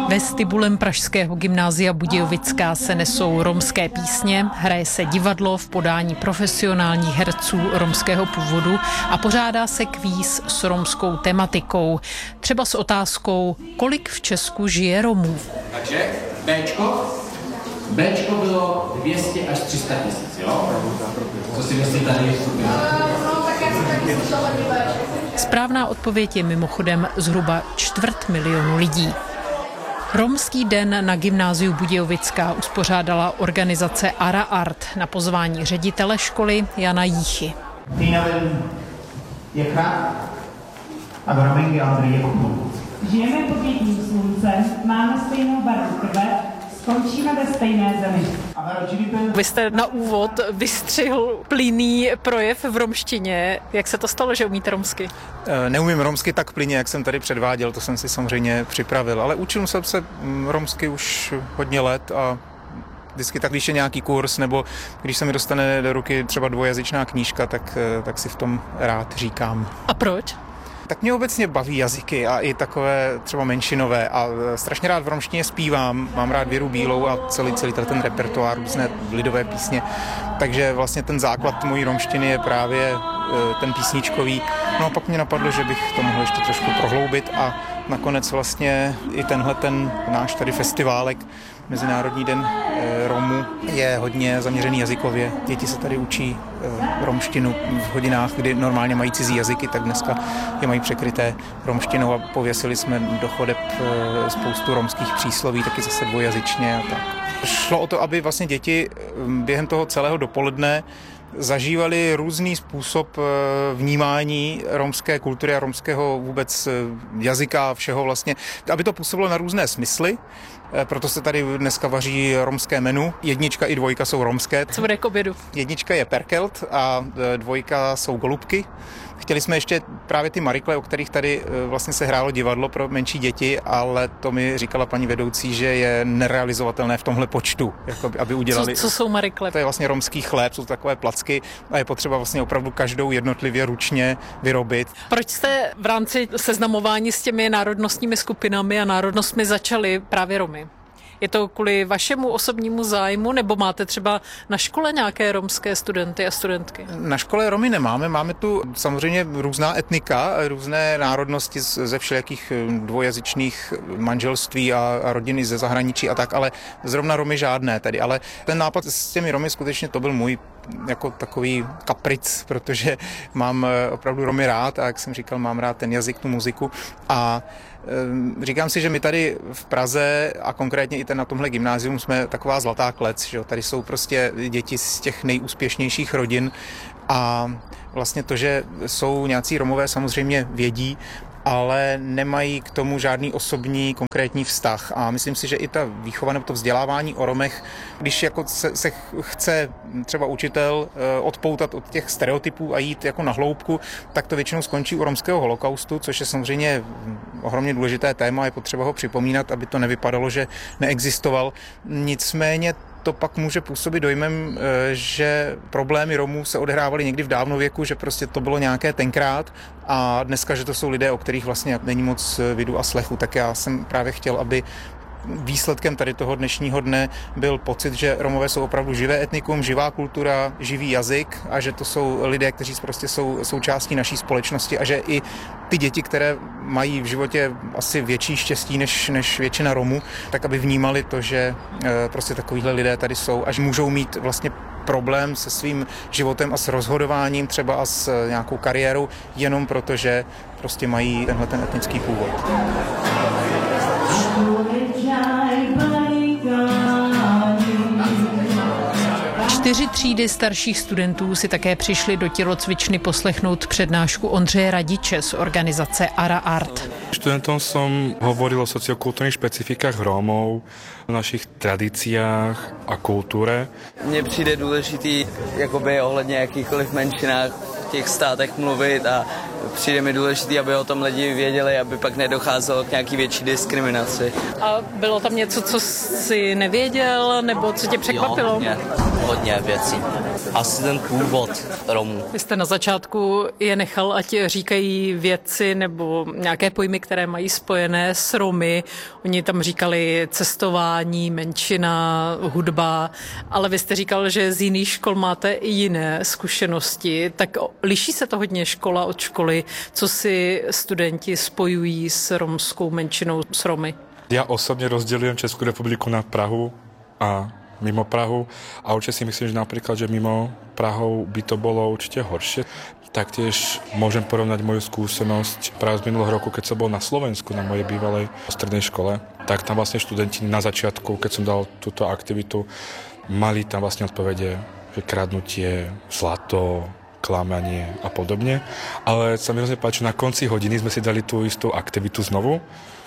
Vestibulem pražského gymnázia Budějovická se nesou romské písně, hraje se divadlo v podání profesionálních herců romského původu a pořádá se kvíz s romskou tematikou. Třeba s otázkou, kolik v Česku žije Romů. Takže Bčko bylo 200 až 300 tisíc, jo? Co si myslí tady? Správná odpověď je mimochodem zhruba 250 000 lidí. Romský den na gymnáziu Budějovická uspořádala organizace Ara Art na pozvání ředitele školy Jana Jíchy. Žijeme pod jedním sluncem, máme stejnou barvu krve, skončíme ve stejné zemi. Vy jste na úvod vystřihl plynný projev v romštině. Jak se to stalo, že umíte romsky? Neumím romsky tak plynně, jak jsem tady předváděl, to jsem si samozřejmě připravil, ale učil jsem se romsky už hodně let a vždycky tak, když je nějaký kurz, nebo když se mi dostane do ruky třeba dvojazyčná knížka, tak si v tom rád říkám. A proč? Tak mě obecně baví jazyky a i takové třeba menšinové a strašně rád v romštině zpívám, mám rád Věru Bílou a celý ten repertoár, různé lidové písně, takže vlastně ten základ mojí romštiny je právě ten písničkový. No a pak mě napadlo, že bych to mohl ještě trošku prohloubit a nakonec vlastně i ten náš tady festiválek Mezinárodní den Romů je hodně zaměřený jazykově. Děti se tady učí romštinu v hodinách, kdy normálně mají cizí jazyky, tak dneska je mají překryté romštinou a pověsili jsme do chodeb spoustu romských přísloví, taky zase dvojazyčně a tak. Šlo o to, aby vlastně děti během toho celého dopoledne zažívali různý způsob vnímání romské kultury a romského vůbec jazyka, všeho vlastně, aby to působilo na různé smysly. Proto se tady dneska vaří romské menu. 1 i 2 jsou romské. Co bude k obědu? 1 je perkelt a 2 jsou golubky. Chtěli jsme ještě právě ty marikle, o kterých tady vlastně se hrálo divadlo pro menší děti, ale to mi říkala paní vedoucí, že je nerealizovatelné v tomhle počtu, jako aby udělali. Co jsou marikle? To je vlastně romský chléb, jsou takové placky a je potřeba vlastně opravdu každou jednotlivě ručně vyrobit. Proč jste v rámci seznamování s těmi národnostními skupinami a národnostmi začali právě Romy? Je to kvůli vašemu osobnímu zájmu, nebo máte třeba na škole nějaké romské studenty a studentky? Na škole Romy nemáme, máme tu samozřejmě různá etnika, různé národnosti ze všelijakých dvojazyčných manželství a rodiny ze zahraničí a tak, ale zrovna Romy žádné tedy. Ale ten nápad s těmi Romy skutečně to byl můj jako takový kapric, protože mám opravdu Romy rád a jak jsem říkal, mám rád ten jazyk, tu muziku a říkám si, že my tady v Praze a konkrétně i na tomhle gymnázium jsme taková zlatá klec, že jo? Tady jsou prostě děti z těch nejúspěšnějších rodin a vlastně to, že jsou nějací Romové, samozřejmě vědí, ale nemají k tomu žádný osobní konkrétní vztah. A myslím si, že i ta výchova nebo to vzdělávání o Romech, když jako se chce třeba učitel odpoutat od těch stereotypů a jít jako na hloubku, tak to většinou skončí u romského holokaustu, což je samozřejmě ohromně důležité téma, je potřeba ho připomínat, aby to nevypadalo, že neexistoval. Nicméně to pak může působit dojmem, že problémy Romů se odehrávaly někdy v dávnověku, že prostě to bylo nějaké tenkrát a dneska, že to jsou lidé, o kterých vlastně není moc vidu a slechu. Tak já jsem právě chtěl, aby výsledkem tady toho dnešního dne byl pocit, že Romové jsou opravdu živé etnikum, živá kultura, živý jazyk a že to jsou lidé, kteří prostě jsou součástí naší společnosti a že i ty děti, které mají v životě asi větší štěstí než většina Romů, tak aby vnímali to, že prostě takovýhle lidé tady jsou a že můžou mít vlastně problém se svým životem a s rozhodováním třeba a s nějakou kariérou jenom proto, že prostě mají tenhle ten etnický původ. 4 třídy starších studentů si také přišli do tělocvičny poslechnout přednášku Ondřeje Radiče z organizace Ara Art. Študentom som hovoril o sociokulturních špecifikách Rómov, o našich tradíciách a kultuře. Mně přijde důležitý jakoby ohledně jakýchkoliv menšinách v těch státech mluvit a přijde mi důležitý, aby o tom lidi věděli, aby pak nedocházelo k nějaký větší diskriminaci. A bylo tam něco, co jsi nevěděl, nebo co tě překvapilo? Jo, hodně věcí. asi ten původ Romů. Vy jste na začátku je nechal, ať říkají věci nebo nějaké pojmy, které mají spojené s Romy. Oni tam říkali cestování, menšina, hudba, ale vy jste říkal, že z jiných škol máte i jiné zkušenosti. Tak liší se to hodně škola od školy? Co si studenti spojují s romskou menšinou, s Romy? Ja osobne rozdeľujem Českú republiku na Prahu a mimo Prahu a určite si myslím, že napríklad, že mimo Prahou by to bolo určite horšie. Taktiež môžem porovnať moju skúsenosť práve z minulého roku, keď som bol na Slovensku na mojej bývalej strednej škole, tak tam vlastne študenti na začiatku, keď som dal túto aktivitu, mali tam vlastne odpovede, že kradnutie, zlato, klamanie a podobne. Ale sa mi hrozne páči, na konci hodiny sme si dali tú istú aktivitu znovu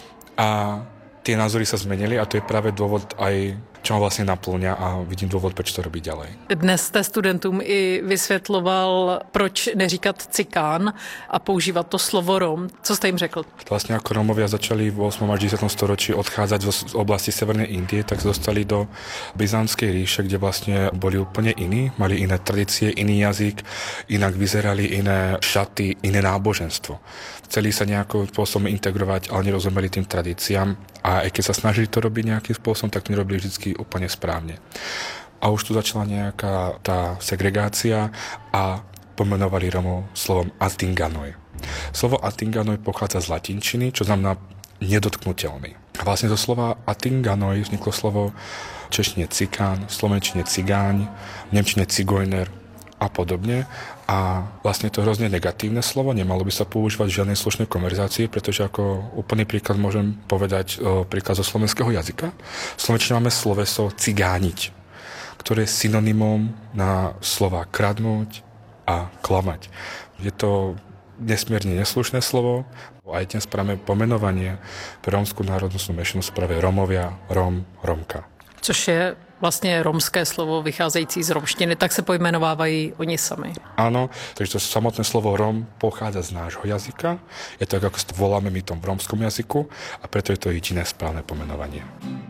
a tie názory sa zmenili a to je práve dôvod aj, čo ma vlastne naplňa a vidím dôvod, proč to robiť ďalej. Dnes jste studentům i vysvětloval, proč neříkat cikán a používat to slovo Rom. Co jste jim řekl? Vlastne ako Rómovia začali v 8. až 10. storočí odchádzať z oblasti Severnej Indie, tak dostali do Byzantskej ríše, kde vlastne boli úplne iní, mali iné tradície, iný jazyk, inak vyzerali, iné šaty, iné náboženstvo. Chceli sa nejakým spôsobom integrovať, ale nerozumeli tým tradíciám a aj keď sa snažili to robiť nejakým spôsobom, tak to nerobili vždy úplne správne. A už tu začala nejaká tá segregácia a pomenovali Romov slovom Atinganoj. Slovo Atinganoj pochádza z latinčiny, čo znamená nedotknutelný. A vlastne zo slova Atinganoj vzniklo slovo v češtine cikán, v slovenčine cigáň, v nemčine cigojner a podobne. A vlastne to je hrozne negatívne slovo, nemalo by sa používať v žiadnej slušnej konverzácii, pretože ako úplný príklad môžem povedať príklad zo slovenského jazyka. V slovenčine máme sloveso cigániť, ktoré je synonymom na slova kradnúť a klamať. Je to nesmierne neslušné slovo, aj dnes správne pomenovanie pre rómskú národnostnú menšinu sú práve Rómovia, Róm, Rómka. Což je vlastně romské slovo vycházející z romštiny, tak se pojmenovávají oni sami. Áno, takže to samotné slovo Róm pochádza z nášho jazyka. Je to, ako to voláme my tom v rómskom jazyku a preto je to jediné správne pomenovanie.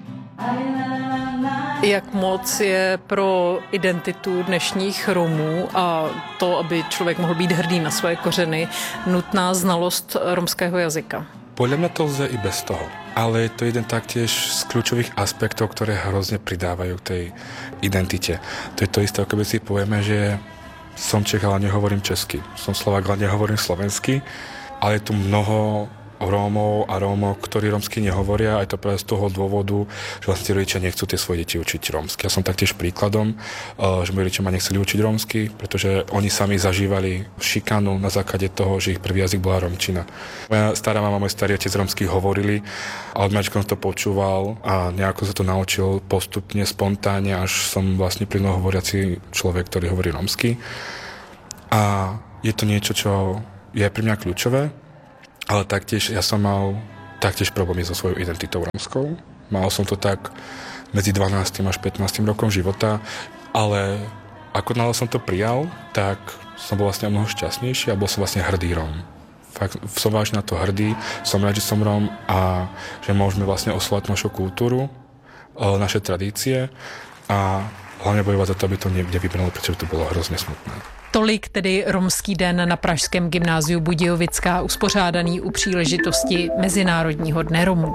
Jak moc je pro identitu dnešních Romů a to, aby člověk mohl být hrdý na svoje kořeny, nutná znalost romského jazyka? Podľa mňa to lze i bez toho. Ale je to jeden taktiež z kľúčových aspektov, ktoré hrozne pridávajú k tej identite. To je to isté, ako by si povieme, že som Čech, ale nehovorím česky. Som Slovák, ale nehovorím slovensky. Ale je tu mnoho Rómov a Rómov, ktorí rómsky nehovoria, aj to práve z toho dôvodu, že vlastne rodičia nechcú tie svoje deti učiť rómsky. Ja som taktiež príkladom, že moji rodičia ma nechceli učiť rómsky, pretože oni sami zažívali šikanu na základe toho, že ich prvý jazyk bola rómčina. Moja stará mama, môj starý otec rómsky hovorili a od malička som to počúval a nejako sa to naučil postupne, spontánne, až som vlastne plynulo hovoriaci človek, ktorý hovorí rómsky. A je to niečo, čo je pre mňa kľúčové. Ale taktiež ja som mal taktiež problémy so svojou identitou rómskou. Mal som to tak medzi 12. až 15. rokom života, ale ako náhle som to prijal, tak som bol vlastne mnoho šťastnejší a bol som vlastne hrdý Róm. Fakt som vážne na to hrdý, som rád, že som Róm a že môžeme vlastne oslovať našu kultúru, naše tradície a hlavne bojovať za to, aby to nevybralo, pretože to bolo hrozne smutné. Tolik tedy Romský den na pražském gymnáziu Budějovická, uspořádaný u příležitosti Mezinárodního dne Romů.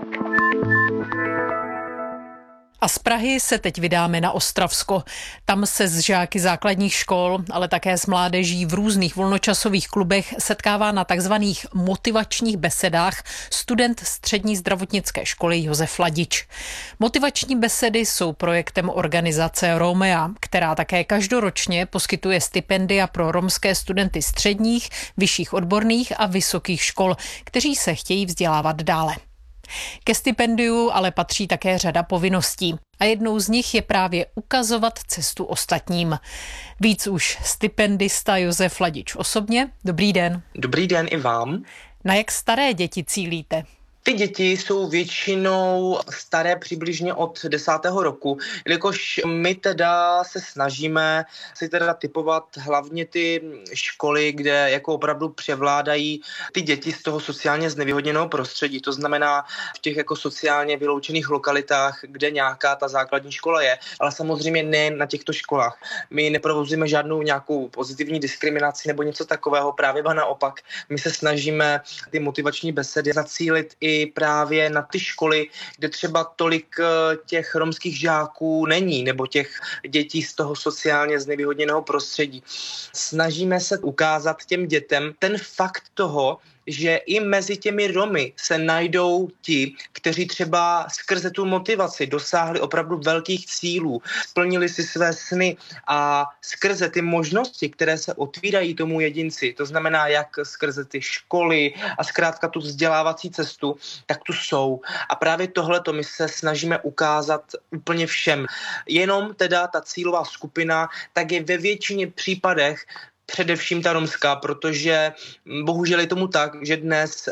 A z Prahy se teď vydáme na Ostravsko. Tam se s žáky základních škol, ale také s mládeží v různých volnočasových klubech setkává na takzvaných motivačních besedách student střední zdravotnické školy Josef Ladič. Motivační besedy jsou projektem organizace Romea, která také každoročně poskytuje stipendia pro romské studenty středních, vyšších odborných a vysokých škol, kteří se chtějí vzdělávat dále. Ke stipendiu ale patří také řada povinností a jednou z nich je právě ukazovat cestu ostatním. Víc už stipendista Josef Ladič osobně. Dobrý den. Dobrý den i vám. Na jak staré děti cílíte? Ty děti jsou většinou staré přibližně od 10. roku, jelikož my teda se snažíme si teda typovat hlavně ty školy, kde jako opravdu převládají ty děti z toho sociálně znevýhodněného prostředí. To znamená v těch jako sociálně vyloučených lokalitách, kde nějaká ta základní škola je, ale samozřejmě ne na těchto školách. My neprovozujeme žádnou nějakou pozitivní diskriminaci nebo něco takového, právě naopak. My se snažíme ty motivační besedy zacílit i právě na ty školy, kde třeba tolik těch romských žáků není, nebo těch dětí z toho sociálně znevýhodněného prostředí. Snažíme se ukázat těm dětem ten fakt toho, že i mezi těmi Romy se najdou ti, kteří třeba skrze tu motivaci dosáhli opravdu velkých cílů, splnili si své sny a skrze ty možnosti, které se otvírají tomu jedinci, to znamená jak skrze ty školy a zkrátka tu vzdělávací cestu, tak tu jsou. A právě tohleto my se snažíme ukázat úplně všem. Jenom teda ta cílová skupina, tak je ve většině případech především ta romská, protože bohužel je tomu tak, že dnes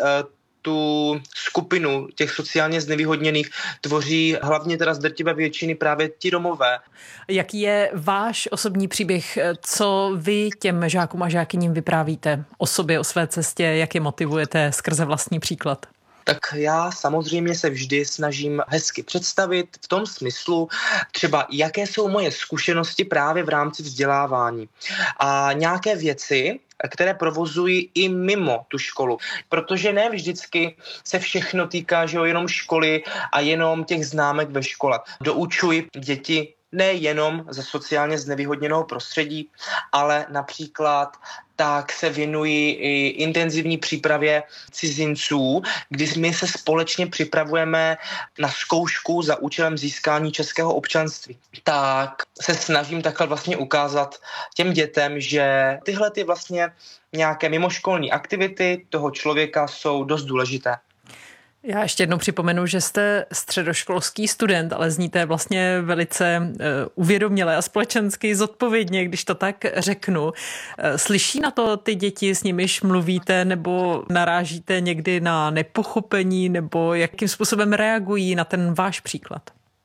tu skupinu těch sociálně znevýhodněných tvoří hlavně teda z drtivé většiny právě ti Romové. Jaký je váš osobní příběh? Co vy těm žákům a žákyním vyprávíte o sobě, o své cestě? Jak je motivujete skrze vlastní příklad? Tak já samozřejmě se vždy snažím hezky představit v tom smyslu třeba, jaké jsou moje zkušenosti právě v rámci vzdělávání a nějaké věci, které provozují i mimo tu školu. Protože ne vždycky se všechno týká, že jo, jenom školy a jenom těch známek ve škole. Doučuji děti nejenom ze sociálně znevýhodněného prostředí, ale například tak se věnují i intenzivní přípravě cizinců, kdy my se společně připravujeme na zkoušku za účelem získání českého občanství. Tak se snažím takhle vlastně ukázat těm dětem, že tyhle ty vlastně nějaké mimoškolní aktivity toho člověka jsou dost důležité. Já ještě jednou připomenu, že jste středoškolský student, ale zníte vlastně velice uvědoměle a společensky zodpovědně, když to tak řeknu. Slyší na to ty děti, s nimiž mluvíte, nebo narážíte někdy na nepochopení, nebo jakým způsobem reagují na ten váš příklad?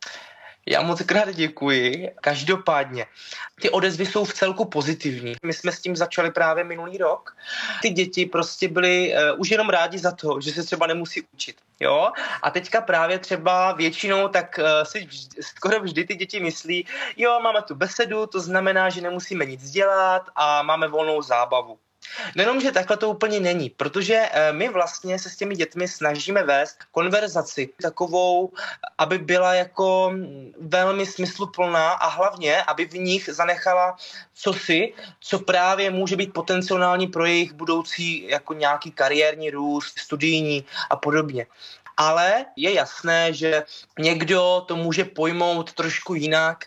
Já moc krát děkuji. Každopádně ty odezvy jsou v celku pozitivní. My jsme s tím začali právě minulý rok. Ty děti prostě byly už jenom rádi za to, že se třeba nemusí učit. Jo? A teďka právě třeba většinou tak si skoro vždy ty děti myslí, jo, máme tu besedu, to znamená, že nemusíme nic dělat a máme volnou zábavu. Nejenom, že takhle to úplně není, protože my vlastně se s těmi dětmi snažíme vést konverzaci takovou, aby byla jako velmi smysluplná a hlavně, aby v nich zanechala cosi, co právě může být potenciální pro jejich budoucí jako nějaký kariérní růst, studijní a podobně. Ale je jasné, že někdo to může pojmout trošku jinak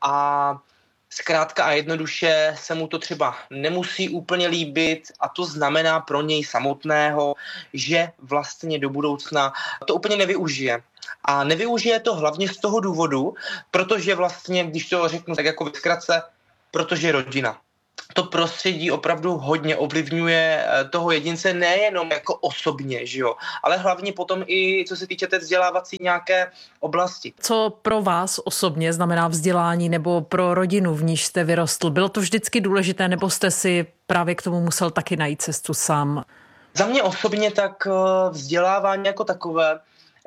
a zkrátka a jednoduše se mu to třeba nemusí úplně líbit a to znamená pro něj samotného, že vlastně do budoucna to úplně nevyužije. A nevyužije to hlavně z toho důvodu, protože vlastně, když to řeknu tak jako ve zkratce, protože rodina. To prostředí opravdu hodně ovlivňuje toho jedince nejenom jako osobně, že jo, ale hlavně potom i co se týče té vzdělávací nějaké oblasti. Co pro vás osobně znamená vzdělání nebo pro rodinu, v níž jste vyrostl? Bylo to vždycky důležité nebo jste si právě k tomu musel taky najít cestu sám? Za mě osobně tak vzdělávání jako takové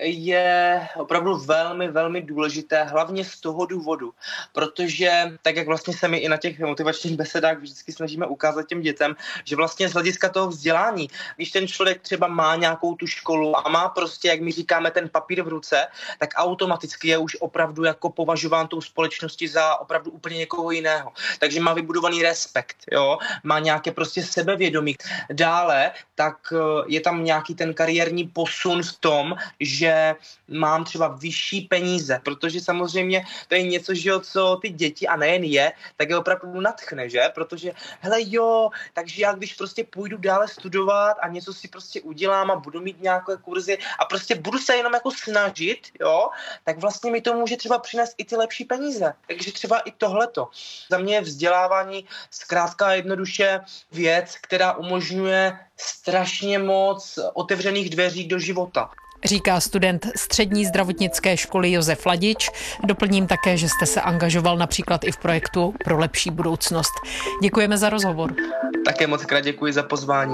je opravdu velmi, velmi důležité, hlavně z toho důvodu, protože tak, jak vlastně se my i na těch motivačních besedách vždycky snažíme ukázat těm dětem, že vlastně z hlediska toho vzdělání, když ten člověk třeba má nějakou tu školu a má prostě, jak my říkáme, ten papír v ruce, tak automaticky je už opravdu jako považován tou společností za opravdu úplně někoho jiného. Takže má vybudovaný respekt, jo? Má nějaké prostě sebevědomí. Dále, tak je tam nějaký ten kariérní posun v tom, že mám třeba vyšší peníze, protože samozřejmě to je něco, že jo, co ty děti a nejen je, tak je opravdu nadchne, že? Protože hele jo, takže já když prostě půjdu dále studovat a něco si prostě udělám a budu mít nějaké kurzy a prostě budu se jenom jako snažit, jo, tak vlastně mi to může třeba přinést i ty lepší peníze. Takže třeba i tohleto. Za mě je vzdělávání zkrátka a jednoduše věc, která umožňuje strašně moc otevřených dveří do života. Říká student střední zdravotnické školy Josef Ladič. Doplním také, že jste se angažoval například i v projektu Pro lepší budoucnost. Děkujeme za rozhovor. Také moc krát děkuji za pozvání.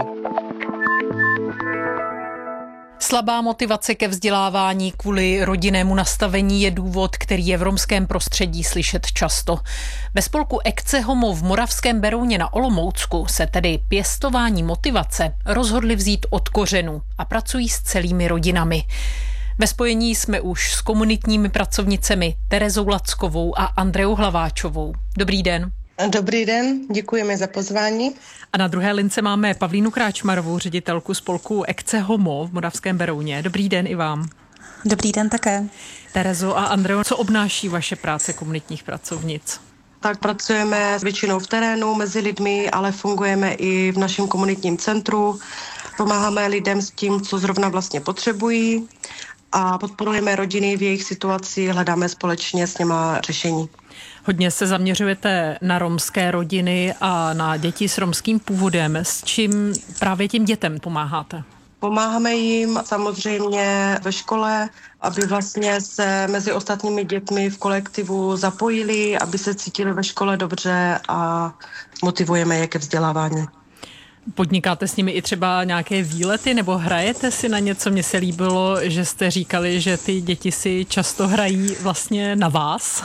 Slabá motivace ke vzdělávání kvůli rodinnému nastavení je důvod, který je v romském prostředí slyšet často. Ve spolku Ecce Homo v Moravském Berouně na Olomoucku se tedy pěstování motivace rozhodli vzít od kořenů a pracují s celými rodinami. Ve spojení jsme už s komunitními pracovnicemi Terezou Lackovou a Andreou Hlaváčovou. Dobrý den. Dobrý den, děkujeme za pozvání. A na druhé lince máme Pavlínu Kráčmarovou, ředitelku spolku Ecce Homo v Moravském Berouně. Dobrý den i vám. Dobrý den také. Terezo a Andreo, co obnáší vaše práce komunitních pracovnic? Tak pracujeme většinou v terénu mezi lidmi, ale fungujeme i v našem komunitním centru. Pomáháme lidem s tím, co zrovna vlastně potřebují a podporujeme rodiny v jejich situaci, hledáme společně s něma řešení. Hodně se zaměřujete na romské rodiny a na děti s romským původem. S čím právě těm dětem pomáháte? Pomáháme jim samozřejmě ve škole, aby vlastně se mezi ostatními dětmi v kolektivu zapojili, aby se cítili ve škole dobře a motivujeme je ke vzdělávání. Podnikáte s nimi i třeba nějaké výlety nebo hrajete si na něco? Mně se líbilo, že jste říkali, že ty děti si často hrají vlastně na vás.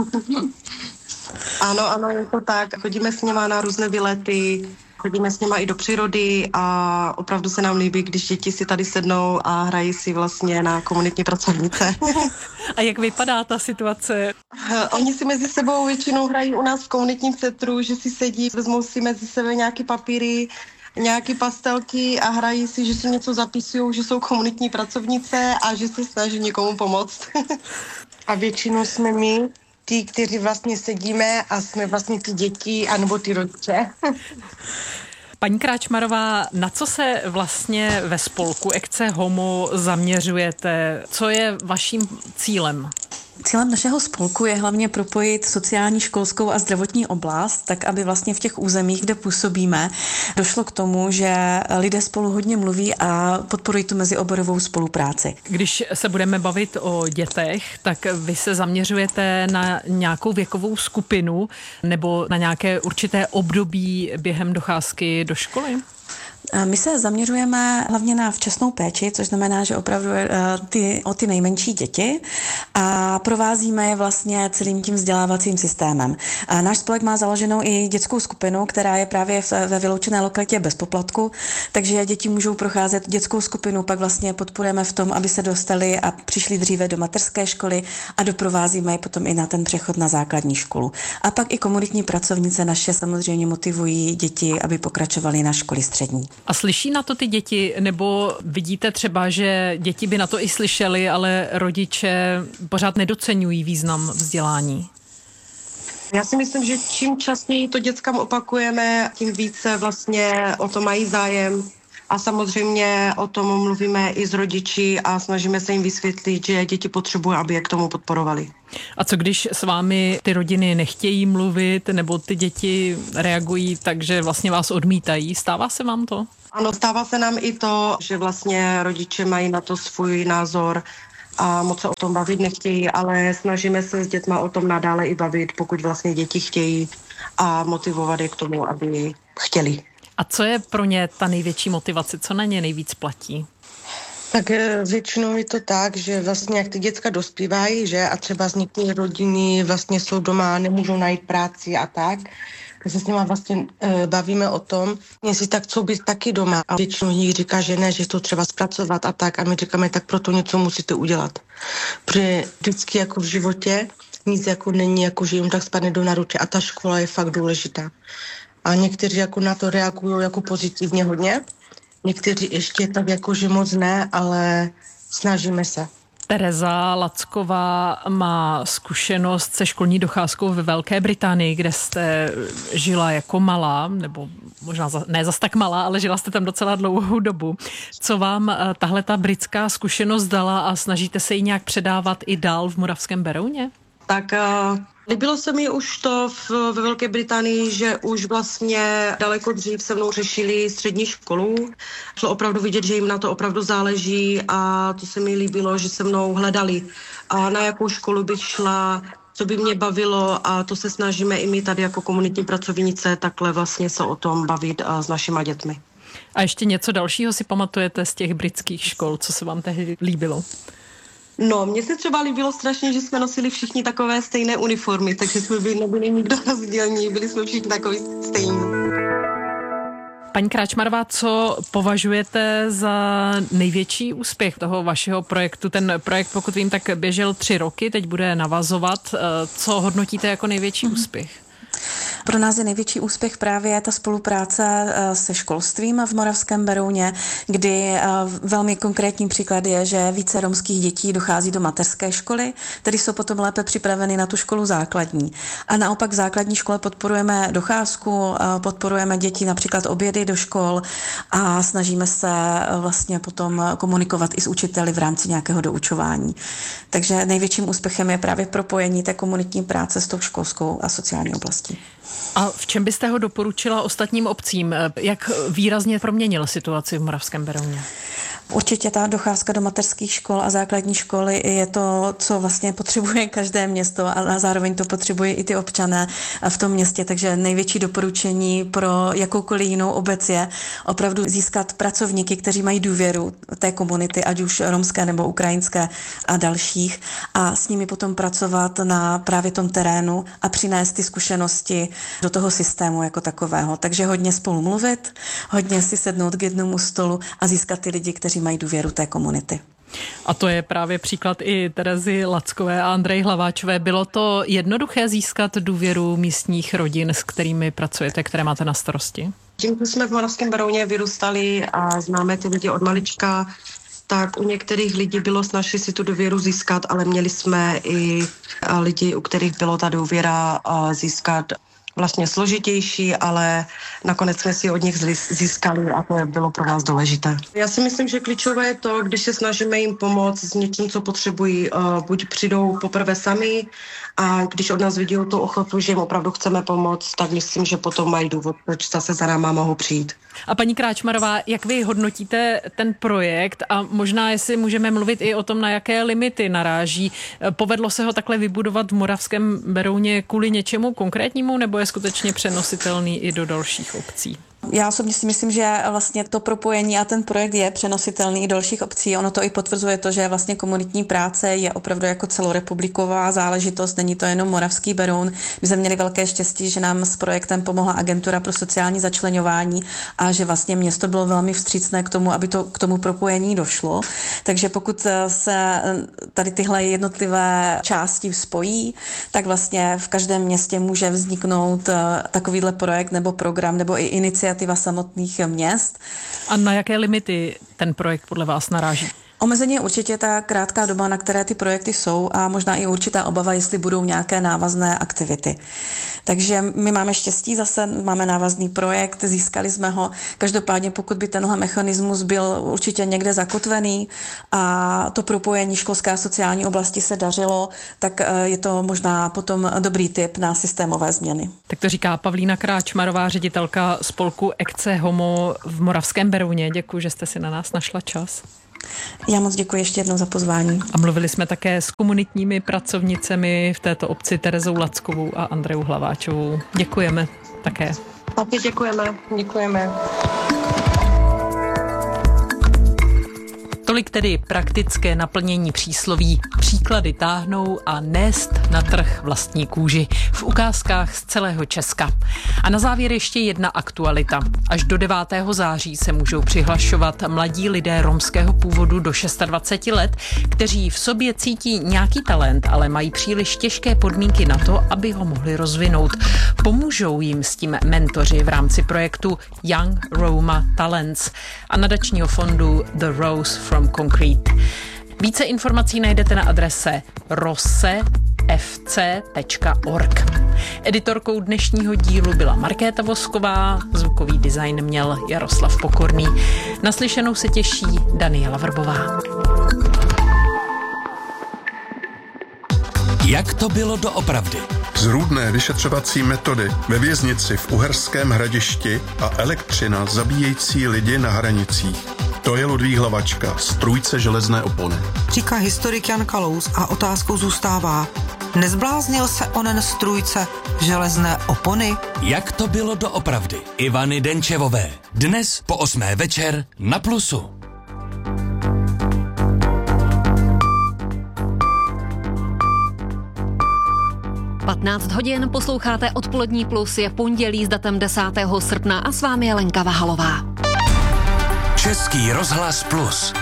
Ano, je to tak. Chodíme s nima na různé výlety, chodíme s nima i do přírody a opravdu se nám líbí, když děti si tady sednou a hrají si vlastně na komunitní pracovnice. A jak vypadá ta situace? Oni si mezi sebou většinou hrají u nás v komunitním centru, že si sedí, vezmou si mezi sebe nějaké papíry, nějaké pastelky a hrají si, že si něco zapisují, že jsou komunitní pracovnice a že se snaží někomu pomoct. A většinou jsme my ty, kteří vlastně sedíme a jsme vlastně ty děti anebo ty rodiče. Paní Kráčmarová, na co se vlastně ve spolku Ecce Homo zaměřujete? Co je vaším cílem? Cílem našeho spolku je hlavně propojit sociální, školskou a zdravotní oblast, tak aby vlastně v těch územích, kde působíme, došlo k tomu, že lidé spolu hodně mluví a podporují tu mezioborovou spolupráci. Když se budeme bavit o dětech, tak vy se zaměřujete na nějakou věkovou skupinu nebo na nějaké určité období během docházky do školy? My se zaměřujeme hlavně na včasnou péči, což znamená, že opravdu o ty nejmenší děti a provázíme je vlastně celým tím vzdělávacím systémem. A náš spolek má založenou i dětskou skupinu, která je právě ve vyloučené lokalitě bez poplatku, takže děti můžou procházet dětskou skupinu, pak vlastně podporujeme v tom, aby se dostali a přišli dříve do mateřské školy a doprovázíme je potom i na ten přechod na základní školu. A pak i komunitní pracovnice naše samozřejmě motivují děti, aby pokračovali na školy střední. A slyší na to ty děti, nebo vidíte třeba, že děti by na to i slyšely, ale rodiče pořád nedoceňují význam vzdělání? Já si myslím, že čím častěji to dětskám opakujeme, tím více vlastně o to mají zájem. A samozřejmě o tom mluvíme i s rodiči a snažíme se jim vysvětlit, že děti potřebují, aby je k tomu podporovali. A co když s vámi ty rodiny nechtějí mluvit, nebo ty děti reagují tak, že vlastně vás odmítají? Stává se vám to? Ano, stává se nám i to, že vlastně rodiče mají na to svůj názor a moc se o tom bavit nechtějí, ale snažíme se s dětma o tom nadále i bavit, pokud vlastně děti chtějí a motivovat je k tomu, aby chtěli. A co je pro ně ta největší motivace? Co na ně nejvíc platí? Tak většinou je to tak, že vlastně jak ty děcka dospívají, že a třeba z některé rodiny vlastně jsou doma, nemůžou najít práci a tak se s nima vlastně bavíme o tom, jestli tak chcou být taky doma. A většinou jich říká, že ne, že to třeba zpracovat a tak. A my říkáme, tak proto něco musíte udělat. Protože vždycky jako v životě nic jako není, jako že jim tak spadne do naruče a ta škola je fakt důležitá. A někteří jako na to reagují jako pozitivně hodně. Někteří ještě tak jako, že moc ne, ale snažíme se. Tereza Lacková má zkušenost se školní docházkou ve Velké Británii, kde jste žila jako malá, nebo možná ne zas tak malá, ale žila jste tam docela dlouhou dobu. Co vám tahle ta britská zkušenost dala a snažíte se ji nějak předávat i dál v Moravském Berouně? Tak Líbilo se mi už to ve Velké Británii, že už vlastně daleko dřív se mnou řešili střední školu. Šlo opravdu vidět, že jim na to opravdu záleží a to se mi líbilo, že se mnou hledali. A na jakou školu bych šla, co by mě bavilo a to se snažíme i my tady jako komunitní pracovnice takhle vlastně se o tom bavit s našima dětmi. A ještě něco dalšího si pamatujete z těch britských škol, co se vám tehdy líbilo? No, mně se třeba líbilo strašně, že jsme nosili všichni takové stejné uniformy, takže jsme nebyli nikdo rozdílní, byli jsme všichni takový stejní. Paní Kráčmarová, co považujete za největší úspěch toho vašeho projektu? Ten projekt, pokud vím, tak běžel 3 roky, teď bude navazovat. Co hodnotíte jako největší úspěch? Pro nás je největší úspěch právě ta spolupráce se školstvím v Moravském Berouně, kdy velmi konkrétní příklad je, že více romských dětí dochází do mateřské školy, tedy jsou potom lépe připraveny na tu školu základní. A naopak v základní škole podporujeme docházku, podporujeme děti například obědy do škol a snažíme se vlastně potom komunikovat i s učiteli v rámci nějakého doučování. Takže největším úspěchem je právě propojení té komunitní práce s tou školskou a sociální oblastí. A v čem byste ho doporučila ostatním obcím? Jak výrazně proměnil situaci v Moravském Berouně? Určitě ta docházka do mateřských škol a základní školy je to, co vlastně potřebuje každé město a zároveň to potřebují i ty občané v tom městě. Takže největší doporučení pro jakoukoliv jinou obec je opravdu získat pracovníky, kteří mají důvěru té komunity, ať už romské nebo ukrajinské a dalších, a s nimi potom pracovat na právě tom terénu a přinést ty zkušenosti do toho systému jako takového. Takže hodně spolu mluvit, hodně si sednout k jednomu stolu a získat ty lidi, kteří mají důvěru té komunity. A to je právě příklad i Terezy Lackové a Andreji Hlaváčové. Bylo to jednoduché získat důvěru místních rodin, s kterými pracujete, které máte na starosti? Tím, že jsme v Moravském Berouně vyrůstali a známe ty lidi od malička, tak u některých lidí bylo snažší si tu důvěru získat, ale měli jsme i lidi, u kterých bylo ta důvěra získat vlastně složitější, ale nakonec jsme si od nich získali a to bylo pro nás důležité. Já si myslím, že klíčové je to, když se snažíme jim pomoct s něčím, co potřebují, buď přijdou poprvé sami a když od nás vidí tu ochotu, že jim opravdu chceme pomoct, tak myslím, že potom mají důvod, proč zase za náma mohou přijít. A paní Kráčmarová, jak vy hodnotíte ten projekt a možná jestli můžeme mluvit i o tom, na jaké limity naráží? Povedlo se ho takhle vybudovat v Moravském Berouně kvůli něčemu konkrétnímu nebo je skutečně přenositelný i do dalších obcí? Já osobně si myslím, že vlastně to propojení a ten projekt je přenositelný i do dalších obcí. Ono to i potvrzuje to, že vlastně komunitní práce je opravdu jako celorepubliková záležitost, není to jenom Moravský Beroun. My jsme měli velké štěstí, že nám s projektem pomohla Agentura pro sociální začleňování a že vlastně město bylo velmi vstřícné k tomu, aby to k tomu propojení došlo. Takže pokud se tady tyhle jednotlivé části spojí, tak vlastně v každém městě může vzniknout takovýhle projekt nebo program nebo i iniciativa samotných měst. A na jaké limity ten projekt podle vás naráží? Omezení je určitě ta krátká doba, na které ty projekty jsou a možná i určitá obava, jestli budou nějaké návazné aktivity. Takže my máme štěstí, zase máme návazný projekt, získali jsme ho. Každopádně pokud by tenhle mechanismus byl určitě někde zakotvený a to propojení školské a sociální oblasti se dařilo, tak je to možná potom dobrý tip na systémové změny. Tak to říká Pavlína Kráčmarová, ředitelka spolku Ecce Homo v Moravském Berouně. Děkuji, že jste si na nás našla čas. Já moc děkuji ještě jednou za pozvání. A mluvili jsme také s komunitními pracovnicemi v této obci Terezou Lackovou a Andreou Hlaváčovou. Děkujeme také. Taky děkujeme. Tolik tedy praktické naplnění přísloví příklady táhnou a nést na trh vlastní kůži v ukázkách z celého Česka. A na závěr ještě jedna aktualita. Až do 9. září se můžou přihlašovat mladí lidé romského původu do 26 let, kteří v sobě cítí nějaký talent, ale mají příliš těžké podmínky na to, aby ho mohli rozvinout. Pomůžou jim s tím mentoři v rámci projektu Young Roma Talents a nadačního fondu The Rose from Concrete. Více informací najdete na adrese rosefc.org. Editorkou dnešního dílu byla Markéta Vosková, zvukový design měl Jaroslav Pokorný. Naslyšenou se těší Daniela Vrbová. Jak to bylo doopravdy? Zrůdné vyšetřovací metody ve věznici v Uherském Hradišti a elektřina zabíjející lidi na hranicích. To je Ludvík Hlavačka, strůjce železné opony. Říká historik Jan Kalous a otázkou zůstává: nezbláznil se onen strůjce železné opony? Jak to bylo doopravdy? Ivany Denčevové. Dnes po 8. večer na Plusu. 15 hodin posloucháte Odpolední plus, je pondělí s datem 10. srpna a s vámi je Lenka Vahalová. Český rozhlas Plus.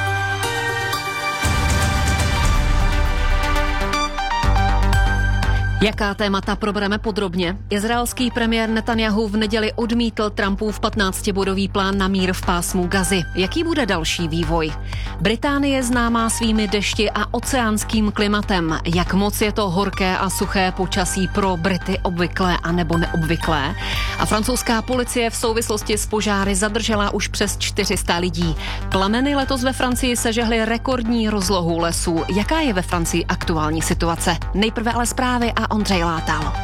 Jaká témata probereme podrobně? Izraelský premiér Netanjahu v neděli odmítl Trumpův 15bodový plán na mír v pásmu Gazy. Jaký bude další vývoj? Británie známá svými dešti a oceánským klimatem. Jak moc je to horké a suché počasí pro Brity obvyklé a nebo neobvyklé? A francouzská policie v souvislosti s požáry zadržela už přes 400 lidí. Plameny letos ve Francii sežehly rekordní rozlohu lesů. Jaká je ve Francii aktuální situace? Nejprve ale zprávy a Ondřej Látal.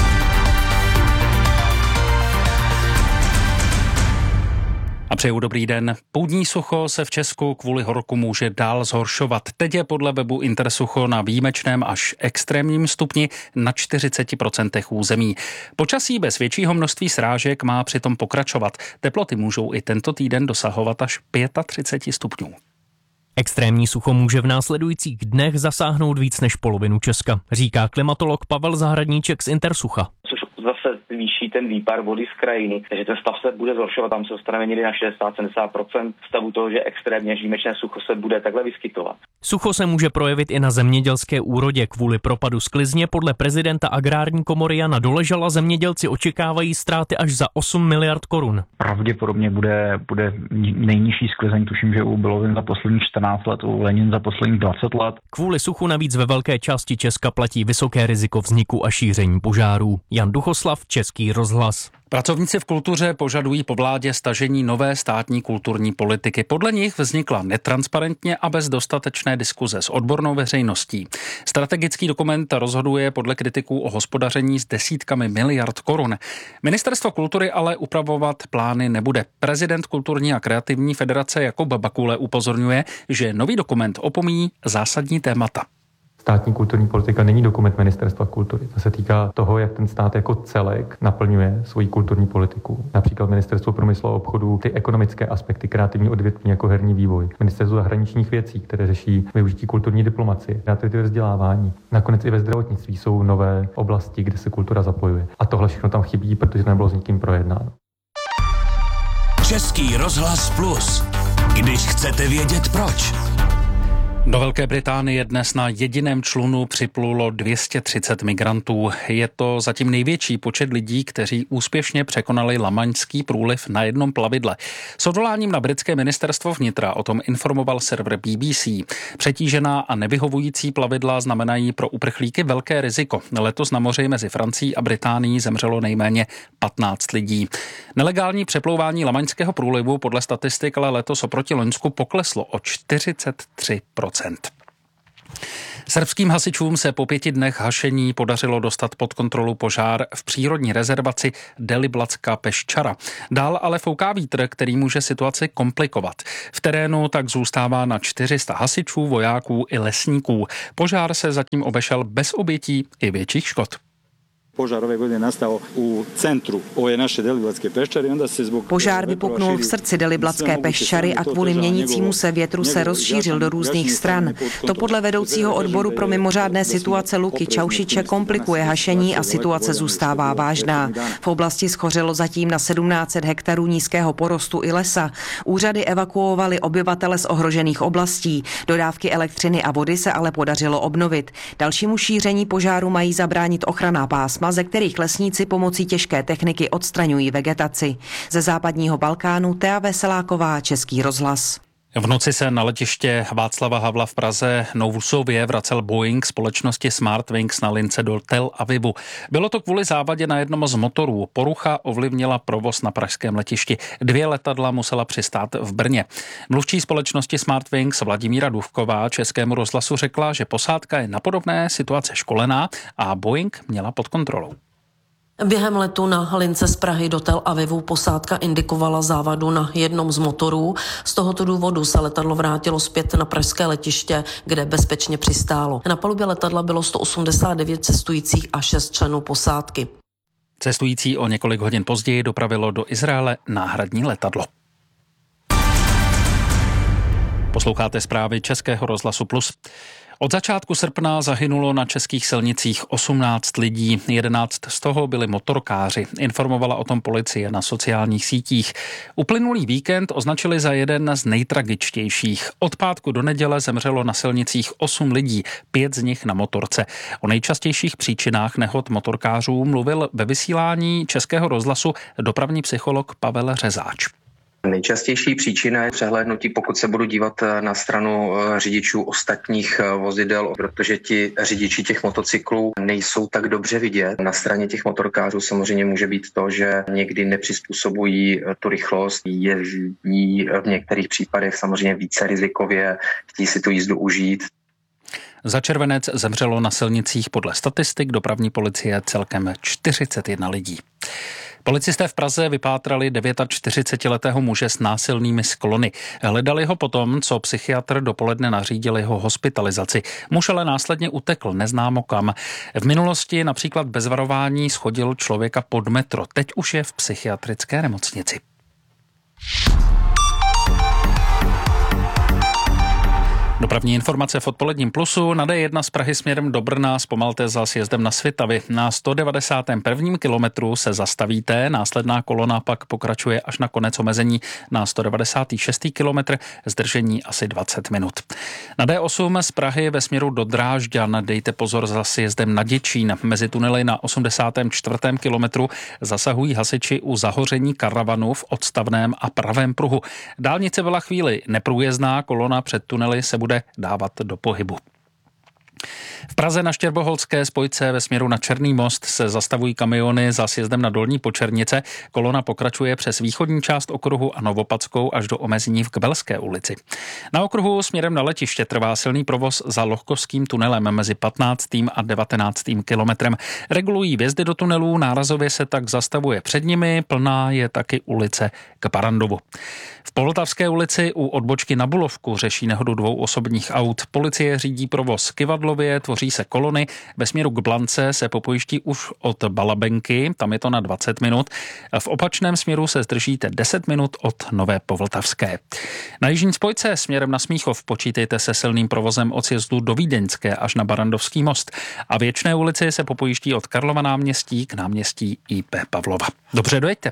A přeju dobrý den. Poudní sucho se v Česku kvůli horku může dál zhoršovat. Teď je podle webu Intersucho na výjimečném až extrémním stupni na 40% území. Počasí bez většího množství srážek má přitom pokračovat. Teploty můžou i tento týden dosahovat až 35 stupňů. Extrémní sucho může v následujících dnech zasáhnout víc než polovinu Česka, říká klimatolog Pavel Zahradníček z Intersucha. Což zase zvýší ten výpar vody z krajiny, takže ten stav se bude zhoršovat, tam se dostaneme někdy na 60-70% stavu toho, že extrémně výjimečné sucho se bude takhle vyskytovat. Sucho se může projevit i na zemědělské úrodě. Kvůli propadu sklizně podle prezidenta Agrární komory Jana Doležala zemědělci očekávají ztráty až za 8 miliard korun. Pravděpodobně bude nejnižší sklizeň, tuším, že u Bilovin za posledních 14 let, u Lenin za posledních 20 let. Kvůli suchu navíc ve velké části Česka platí vysoké riziko vzniku a šíření požárů. Jan Duchoslav, Český rozhlas. Pracovníci v kultuře požadují po vládě stažení nové státní kulturní politiky. Podle nich vznikla netransparentně a bez dostatečné diskuze s odbornou veřejností. Strategický dokument rozhoduje podle kritiků o hospodaření s desítkami miliard korun. Ministerstvo kultury ale upravovat plány nebude. Prezident Kulturní a kreativní federace Jakub Bakule upozorňuje, že nový dokument opomíjí zásadní témata. Státní kulturní politika není dokument Ministerstva kultury. To se týká toho, jak ten stát jako celek naplňuje svoji kulturní politiku. Například Ministerstvo průmyslu a obchodu, ty ekonomické aspekty, kreativní odvětví jako herní vývoj. Ministerstvo zahraničních věcí, které řeší využití kulturní diplomacie, kreativity ve vzdělávání. Nakonec i ve zdravotnictví jsou nové oblasti, kde se kultura zapojuje. A tohle všechno tam chybí, protože to nebylo s nikým projednáno. Český rozhlas Plus. Když chcete vědět proč. Do Velké Británie dnes na jediném člunu připlulo 230 migrantů. Je to zatím největší počet lidí, kteří úspěšně překonali Lamaňský průliv na jednom plavidle. S odvoláním na britské ministerstvo vnitra o tom informoval server BBC. Přetížená a nevyhovující plavidla znamenají pro uprchlíky velké riziko. Letos na moři mezi Francií a Británií zemřelo nejméně 15 lidí. Nelegální přeplouvání Lamaňského průlivu podle statistik ale letos oproti loňsku pokleslo o 43%. Srbským hasičům se po 5 dnech hašení podařilo dostat pod kontrolu požár v přírodní rezervaci Deliblatská Peščara. Dál ale fouká vítr, který může situaci komplikovat. V terénu tak zůstává na 400 hasičů, vojáků i lesníků. Požár se zatím obešel bez obětí i větších škod. Požár vypuknul v srdci Deliblatské Peščary a kvůli měnícímu se větru se rozšířil do různých stran. To podle vedoucího odboru pro mimořádné situace Luky Čaušiče komplikuje hašení a situace zůstává vážná. V oblasti schořelo zatím na 1700 hektarů nízkého porostu i lesa. Úřady evakuovaly obyvatele z ohrožených oblastí. Dodávky elektřiny a vody se ale podařilo obnovit. Dalšímu šíření požáru mají zabránit ochranná pásma, ze kterých lesníci pomocí těžké techniky odstraňují vegetaci. Ze západního Balkánu Tea Veseláková, Český rozhlas. V noci se na letiště Václava Havla v Praze nouzově vracel Boeing společnosti Smartwings na lince do Tel Avivu. Bylo to kvůli závadě na jednom z motorů. Porucha ovlivnila provoz na pražském letišti. 2 letadla musela přistát v Brně. Mluvčí společnosti Smartwings Vladimíra Duvková Českému rozhlasu řekla, že posádka je na podobné situace školená a Boeing měla pod kontrolou. Během letu na lince z Prahy do Tel Avivu posádka indikovala závadu na jednom z motorů. Z tohoto důvodu se letadlo vrátilo zpět na pražské letiště, kde bezpečně přistálo. Na palubě letadla bylo 189 cestujících a 6 členů posádky. Cestující o několik hodin později dopravilo do Izraele náhradní letadlo. Posloucháte zprávy Českého rozhlasu Plus. Od začátku srpna zahynulo na českých silnicích 18 lidí, 11 z toho byli motorkáři. Informovala o tom policie na sociálních sítích. Uplynulý víkend označili za jeden z nejtragičtějších. Od pátku do neděle zemřelo na silnicích 8 lidí, 5 z nich na motorce. O nejčastějších příčinách nehod motorkářů mluvil ve vysílání Českého rozhlasu dopravní psycholog Pavel Řezáč. Nejčastější příčina je přehlédnutí, pokud se budu dívat na stranu řidičů ostatních vozidel, protože ti řidiči těch motocyklů nejsou tak dobře vidět. Na straně těch motorkářů samozřejmě může být to, že někdy nepřizpůsobují tu rychlost, jezdí v některých případech samozřejmě více rizikově, chtějí si tu jízdu užít. Za červenec zemřelo na silnicích podle statistik dopravní policie celkem 41 lidí. Policisté v Praze vypátrali 49letého muže s násilnými sklony. Hledali ho potom, co psychiatr dopoledne nařídil jeho hospitalizaci. Muž ale následně utekl neznámo kam. V minulosti například bez varování shodil člověka pod metro. Teď už je v psychiatrické nemocnici. Dopravní informace v odpoledním Plusu. Na D1 z Prahy směrem do Brna zpomalte za sjezdem na Svitavy. Na 191. kilometru se zastavíte, následná kolona pak pokračuje až na konec omezení na 196. kilometr, zdržení asi 20 minut. Na D8 z Prahy ve směru do Drážďan dejte pozor za sjezdem na Děčín. Mezi tunely na 84. kilometru zasahují hasiči u zahoření karavanu v odstavném a pravém pruhu. Dálnice byla chvíli neprůjezdná, kolona před tunely se bude dávat do pohybu. V Praze na Štěrboholské spojce ve směru na Černý most se zastavují kamiony za sjezdem na Dolní Počernice. Kolona pokračuje přes východní část okruhu a Novopadskou až do omezení v Kbelské ulici. Na okruhu směrem na letiště trvá silný provoz za Lohkovským tunelem mezi 15. a 19. kilometrem. Regulují vjezdy do tunelů, nárazově se tak zastavuje před nimi, plná je taky ulice k Barandovu. V Poltavské ulici u odbočky na Bulovku řeší nehodu 2 osobních aut. Policie řídí provoz k Ivadlově, tvoří se kolony. Ve směru k Blance se popojiští už od Balabenky, tam je to na 20 minut. V opačném směru se zdržíte 10 minut od Nové Povltavské. Na jižní spojce směrem na Smíchov počítejte se silným provozem od sjezdu do Vídeňské až na Barandovský most. A Věčné ulici se popojiští od Karlova náměstí k náměstí IP Pavlova. Dobře, dojeďte.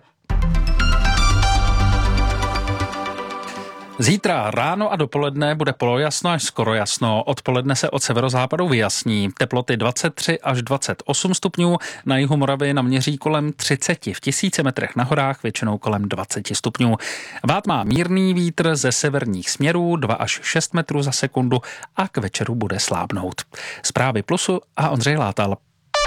Zítra ráno a dopoledne bude polojasno až skoro jasno. Odpoledne se od severozápadu vyjasní. Teploty 23 až 28 stupňů. Na jihu Moravy naměří kolem 30. V 1000 metrech na horách většinou kolem 20 stupňů. Vát má mírný vítr ze severních směrů 2 až 6 metrů za sekundu a k večeru bude slábnout. Zprávy Plusu a Ondřej Látal.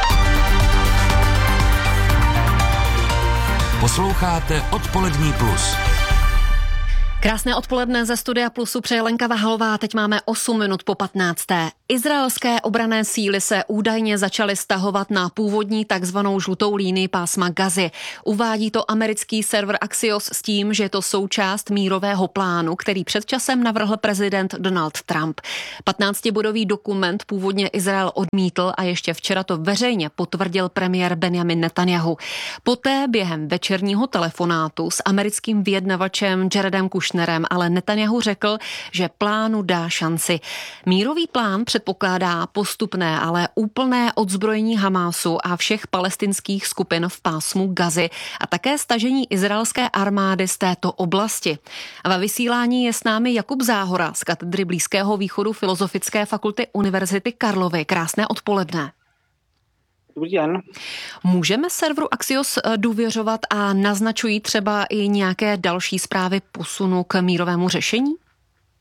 Posloucháte Odpolední Plus. Krásné odpoledne ze studia Plusu přeje Lenka Vahalová. Teď máme 8 minut po 15. Izraelské obranné síly se údajně začaly stahovat na původní takzvanou žlutou línii pásma Gazy. Uvádí to americký server Axios s tím, že je to součást mírového plánu, který před časem navrhl prezident Donald Trump. 15bodový dokument původně Izrael odmítl a ještě včera to veřejně potvrdil premiér Benjamin Netanyahu. Poté během večerního telefonátu s americkým vyjednavačem Jaredem Kushnerem ale Netanyahu řekl, že plánu dá šanci. Mírový plán předpokládá postupné, ale úplné odzbrojení Hamásu a všech palestinských skupin v pásmu Gazy a také stažení izraelské armády z této oblasti. A ve vysílání je s námi Jakub Záhora z katedry Blízkého východu Filozofické fakulty Univerzity Karlovy. Krásné odpoledne. Dobrý den. Můžeme serveru Axios důvěřovat a naznačují třeba i nějaké další zprávy posunu k mírovému řešení?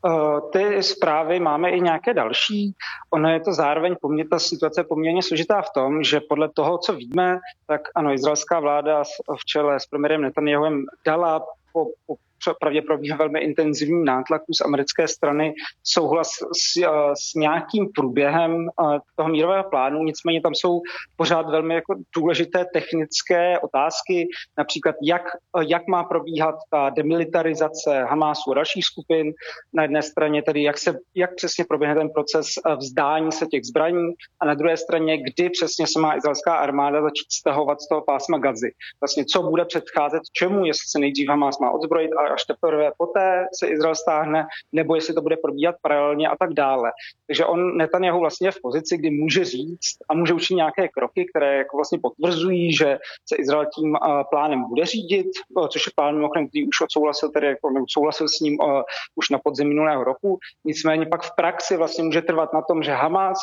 Ty zprávy máme i nějaké další. Ono je to zároveň, ta situace je poměrně složitá v tom, že podle toho, co víme, tak ano, izraelská vláda v čele s premiérem Netanyahuem dala po pravděpodobně velmi intenzivním nátlaku z americké strany souhlas s nějakým průběhem toho mírového plánu, nicméně tam jsou pořád velmi jako důležité technické otázky, například jak má probíhat ta demilitarizace Hamásu a dalších skupin, na jedné straně tedy jak přesně proběhne ten proces vzdání se těch zbraní a na druhé straně, kdy přesně se má izraelská armáda začít stahovat z toho pásma Gazy. Vlastně co bude předcházet čemu, jestli se nejdřív Hamás má odzbrojit a až teprve poté se Izrael stáhne, nebo jestli to bude probíhat paralelně a tak dále. Takže Netanyahu vlastně je v pozici, kdy může říct a může učinit nějaké kroky, které jako vlastně potvrzují, že se Izrael tím plánem bude řídit, což je plán, který už odsouhlasil, tedy jako souhlasil s ním už na podzim minulého roku. Nicméně pak v praxi vlastně může trvat na tom, že Hamás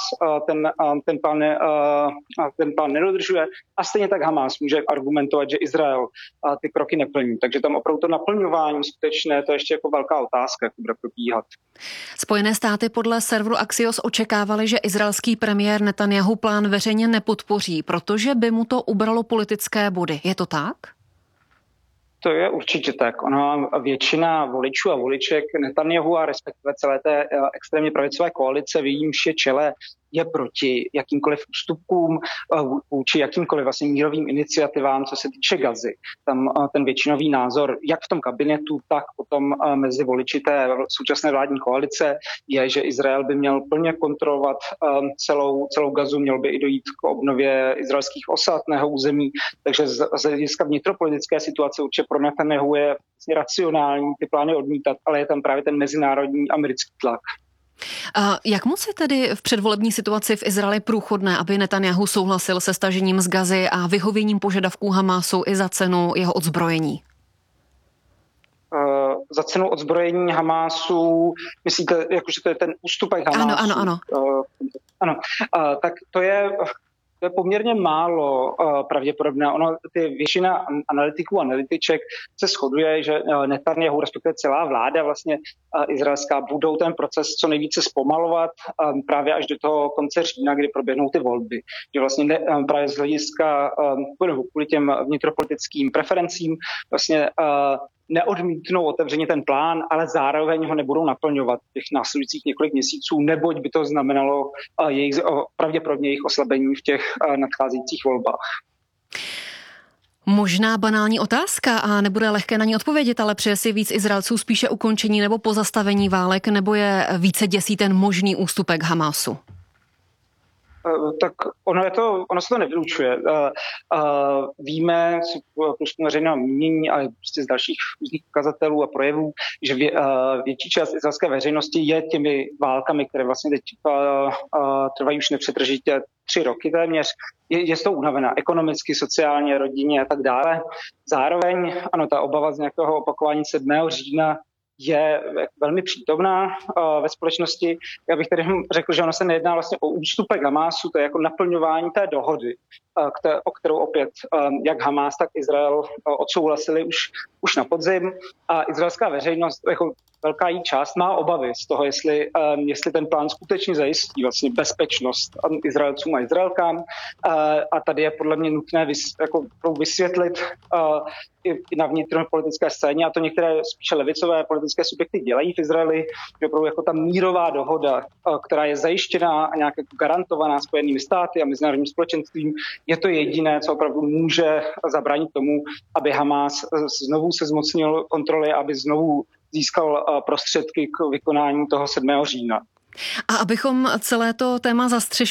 ten plán nedodržuje a stejně tak Hamás může argumentovat, že Izrael ty kroky neplní. Takže tam opravdu to naplňování skutečné, to je ještě jako velká otázka, jak bude probíhat. Spojené státy podle serveru Axios očekávaly, že izraelský premiér Netanyahu plán veřejně nepodpoří, protože by mu to ubralo politické body. Je to tak? To je určitě tak. Ona většina voličů a voliček Netanyahu a respektive celé té extrémně pravicové koalice, v jejímž je čele, je proti jakýmkoliv ústupkům vůči jakýmkoliv vlastně mírovým iniciativám, co se týče Gazy. Tam ten většinový názor, jak v tom kabinetu, tak potom mezi voliči té současné vládní koalice je, že Izrael by měl plně kontrolovat celou Gazu, měl by i dojít k obnově izraelských osad na jeho území. Takže z hlediska vnitropolitické situace určitě pro Netanyahu je vlastně racionální ty plány odmítat, ale je tam právě ten mezinárodní americký tlak. Jak moc je tedy v předvolební situaci v Izraeli průchodné, aby Netanyahu souhlasil se stažením z Gazy a vyhověním požadavků Hamásu i za cenu jeho odzbrojení? Za cenu odzbrojení Hamásu, myslíte, jakože to je ten ústupek Hamásu? Ano. Tak to je poměrně málo pravděpodobné. Většina analytiků a analytiček se shoduje, že Netanyahu, respektive celá vláda vlastně izraelská, budou ten proces co nejvíce zpomalovat právě až do toho konce října, kdy proběhnou ty volby. Že vlastně právě z hlediska kvůli těm vnitropolitickým preferencím vlastně neodmítnou otevřeně ten plán, ale zároveň ho nebudou naplňovat těch následujících několik měsíců, neboť by to znamenalo pravděpodobně jejich oslabení v těch nadcházejících volbách. Možná banální otázka a nebude lehké na ní odpovědět, ale přeje si víc Izraelců spíše ukončení nebo pozastavení válek, nebo je více děsí ten možný ústupek Hamásu? Tak ono se to nevylučuje. Víme z průzkumu veřejného mínění, ale prostě z dalších různých ukazatelů a projevů, že větší část izraelské veřejnosti je těmi válkami, které vlastně teď trvají už nepřetržitě 3 roky téměř, je z toho unavená ekonomicky, sociálně, rodině a tak dále. Zároveň, ano, ta obava z nějakého opakování 7. října je velmi přítomná ve společnosti. Já bych tedy řekl, že ono se nejedná vlastně o ústupek Hamásu, to je jako naplňování té dohody, o kterou opět jak Hamás, tak Izrael odsouhlasili už na podzim. A izraelská veřejnost, jako velká její část, má obavy z toho, jestli ten plán skutečně zajistí vlastně bezpečnost Izraelcům a Izraelkám. A tady je podle mě nutné vysvětlit i na vnitropolitické scéně, a to některé spíše levicové politické subjekty dělají v Izraeli, že opravdu jako ta mírová dohoda, která je zajištěná a nějak garantovaná Spojenými státy a mezinárodním společenstvím, je to jediné, co opravdu může zabránit tomu, aby Hamás znovu se zmocnil kontroly, aby znovu získal prostředky k vykonání toho 7. října. A abychom celé to téma zastřešili,